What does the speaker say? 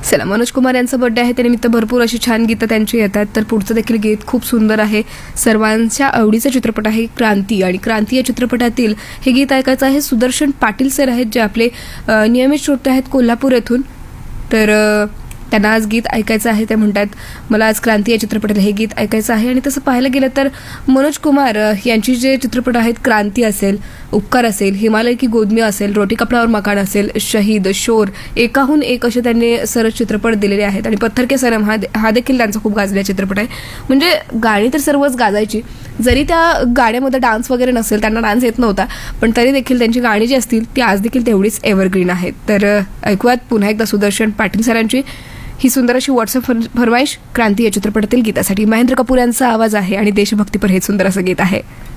चला, मनोज कुमार यांचा बर्थडे आहे त्यानिमित्त भरपूर अशी छान गीतं त्यांची येतात. तर पुढचं देखील गीत खूप सुंदर आहे. सर्वांच्या आवडीचा चित्रपट आहे क्रांती, आणि क्रांती या चित्रपटातील हे गीत ऐकायचं आहे. सुदर्शन पाटील सर आहेत जे आपले नियमित श्रोते आहेत कोल्हापूर येथून. तर त्यांना आज गीत ऐकायचं आहे. ते म्हणतात मला आज क्रांती या चित्रपटात हे गीत ऐकायचं आहे. आणि तसं पाहायला गेलं तर मनोज कुमार यांची जे चित्रपट आहेत, क्रांती असेल, उपकार असेल, हिमालय की गोदमी असेल, रोटी कपड्यावर मकान असेल, शहीद, शोर, एकाहून एक असे त्यांनी सरस चित्रपट दिलेले आहेत. आणि पत्थर के सनम हा देखील त्यांचा खूप गाजलेला चित्रपट आहे. म्हणजे गाणी तर सर्वच गाजायची, जरी त्या गाण्यामध्ये डान्स वगैरे नसेल, त्यांना डान्स येत नव्हता, पण तरी देखील त्यांची गाणी जी असतील ती आज देखील तेवढीच एव्हरग्रीन आहेत. तर ऐकूयात पुन्हा एकदा सुदर्शन पाटील सरांची ही सुंदर अशी व्हॉट्सअप फरमाईश क्रांती या चित्रपटातील गीतासाठी. महेंद्र कपूर यांचा आवाज आहे आणि देशभक्तीपर हे सुंदर असं गीत आहे.